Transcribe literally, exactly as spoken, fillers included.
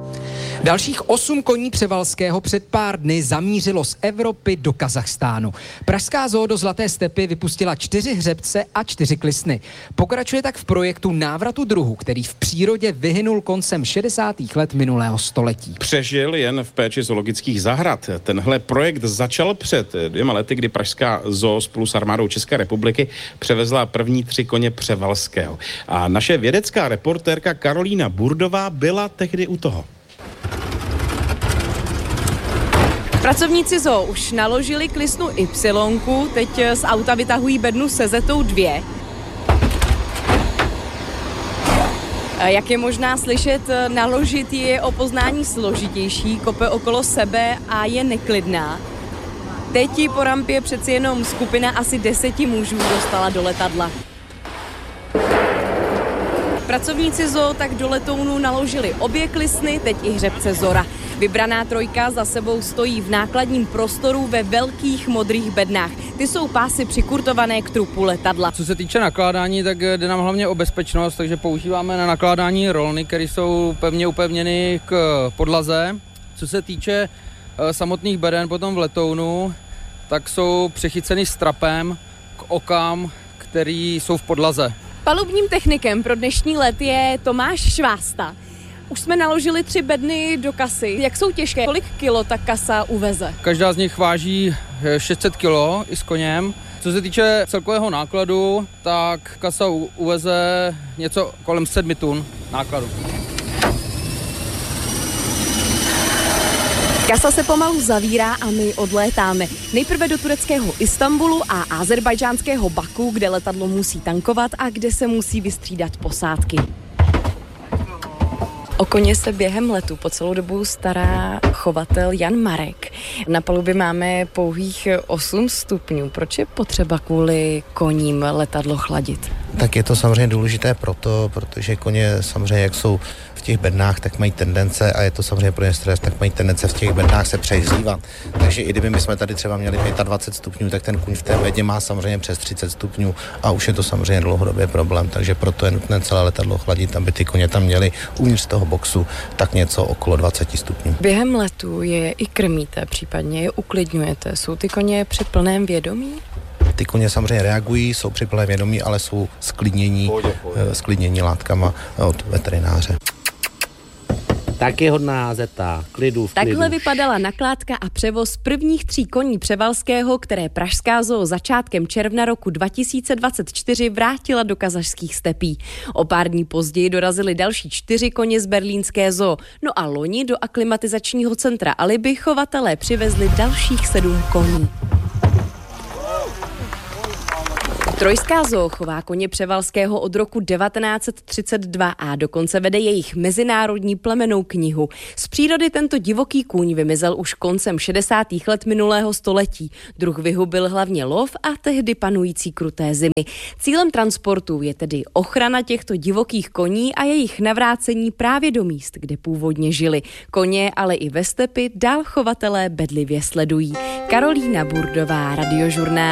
Dalších osm koní Převalského před pár dny zamířilo z Evropy do Kazachstánu. Pražská zoo do Zlaté stepy vypustila čtyři hřebce a čtyři klisny. Pokračuje tak v projektu návratu druhu, který v přírodě vyhynul koncem šedesátých let minulého století. Přežil jen v péči zoologických zahrad. Tenhle projekt začal před dvěma lety, kdy Pražská zoo spolu s armádou České republiky převezla první tři koně Převalského. A naše vědecká reportérka Karolína Burdová byla tehdy u toho. Pracovníci zoo už naložili klisnu Y, teď z auta vytahují bednu se zetou dvě. Jak je možná slyšet, naložit je o poznání složitější, kope okolo sebe a je neklidná. Teď ji po rampě přeci jenom skupina asi deseti mužů dostala do letadla. Pracovníci zoo tak do letounu naložili obě klisny, teď i hřebce Zora. Vybraná trojka za sebou stojí v nákladním prostoru ve velkých modrých bednách. Ty jsou pásy přikurtované k trupu letadla. Co se týče nakládání, tak jde nám hlavně o bezpečnost, takže používáme na nakládání rolny, které jsou pevně upevněny k podlaze. Co se týče samotných beden potom v letounu, tak jsou přechyceny strapem k okám, který jsou v podlaze. Palubním technikem pro dnešní let je Tomáš Švásta. Už jsme naložili tři bedny do kasy. Jak jsou těžké? Kolik kilo ta kasa uveze? Každá z nich váží šest set kilo i s koněm. Co se týče celkového nákladu, tak kasa uveze něco kolem sedmi tun nákladu. Kasa se pomalu zavírá a my odlétáme. Nejprve do tureckého Istanbulu a azerbajdžánského Baku, kde letadlo musí tankovat a kde se musí vystřídat posádky. O koně se během letu po celou dobu stará chovatel Jan Marek. Na palubě máme pouhých osm stupňů. Proč je potřeba kvůli koním letadlo chladit? Tak je to samozřejmě důležité proto, protože koně samozřejmě, jak jsou v těch bednách, tak mají tendence, a je to samozřejmě pro ně stres, tak mají tendence v těch bednách se přehřívat. Takže i kdyby my jsme tady třeba měli dvacet pět stupňů, tak ten kůň v té bedně má samozřejmě přes třicet stupňů a už je to samozřejmě dlouhodobě problém. Takže proto je nutné celé letadlo chladit, aby ty koně tam měli uvnitř toho boxu tak něco okolo dvacet stupňů. Během letu je i krmíte, případně je uklidňujete. Jsou ty koně při plném vědomí? Ty koně samozřejmě reagují, jsou při plném vědomí, ale jsou sklidnění, sklidnění látkama od veterináře. Tak je hodná zeta, klidu v klidu. Takhle vypadala nakládka a převoz prvních tří koní Převalského, které Pražská zoo začátkem června roku dva tisíce dvacet čtyři vrátila do kazašských stepí. O pár dní později dorazili další čtyři koně z berlínské zoo. No a loni do aklimatizačního centra Alibi chovatelé přivezli dalších sedm koní. Trojská zoo chová koně Převalského od roku devatenáct set třicet dva a dokonce vede jejich mezinárodní plemennou knihu. Z přírody tento divoký kůň vymizel už koncem šedesátých let minulého století. Druh vyhubil hlavně lov a tehdy panující kruté zimy. Cílem transportu je tedy ochrana těchto divokých koní a jejich navrácení právě do míst, kde původně žili. Koně, ale i ve stepi dál chovatelé bedlivě sledují. Karolína Burdová, Radiožurnál.